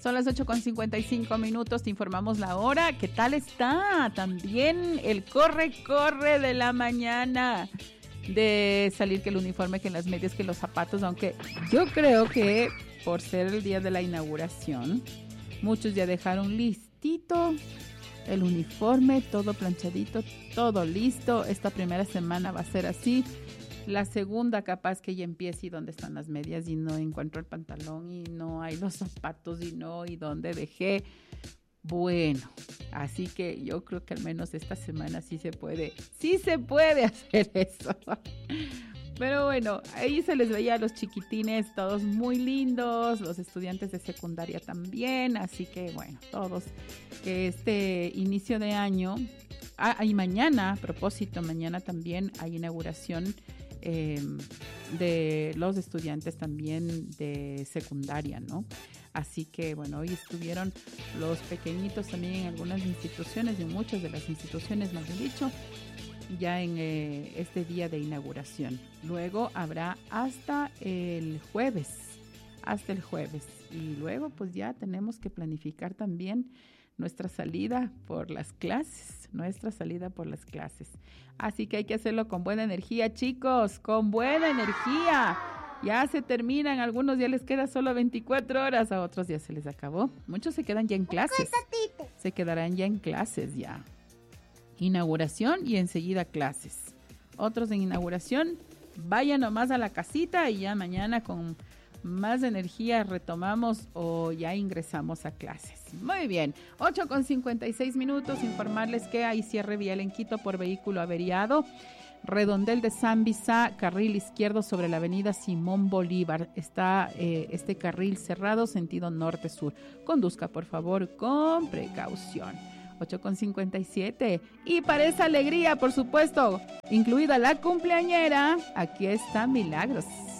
Son las 8:55, te informamos la hora. ¿Qué tal está? También el corre de la mañana. De salir que el uniforme, que las medias, que los zapatos, aunque yo creo que por ser el día de la inauguración, muchos ya dejaron listito el uniforme, todo planchadito, todo listo. Esta primera semana va a ser así. La segunda capaz que ya empiece y dónde están las medias y no encuentro el pantalón y no hay los zapatos y dónde dejé. Bueno, así que yo creo que al menos esta semana sí se puede hacer eso. Pero bueno, ahí se les veía a los chiquitines todos muy lindos, los estudiantes de secundaria también, así que bueno, todos que este inicio de año, y mañana, a propósito, mañana también hay inauguración de los estudiantes también de secundaria, ¿no? Así que, bueno, hoy estuvieron los pequeñitos también en algunas instituciones, en muchas de las instituciones, más bien dicho, ya en este día de inauguración. Luego habrá hasta el jueves. Y luego, pues ya tenemos que planificar también nuestra salida por las clases. Así que hay que hacerlo con buena energía, chicos, con buena energía. Ya se terminan, algunos ya les queda solo 24 horas, a otros ya se les acabó. Muchos se quedan ya en clases. Se quedarán ya en clases ya. Inauguración y enseguida clases. Otros en inauguración, vayan nomás a la casita y ya mañana con más energía retomamos o ya ingresamos a clases. Muy bien, 8:56, informarles que hay cierre vial en Quito por vehículo averiado. Redondel de San Bizá, carril izquierdo sobre la avenida Simón Bolívar. Está este carril cerrado, sentido norte-sur. Conduzca, por favor, con precaución. 8:57. Y para esa alegría, por supuesto, incluida la cumpleañera, aquí está Milagros.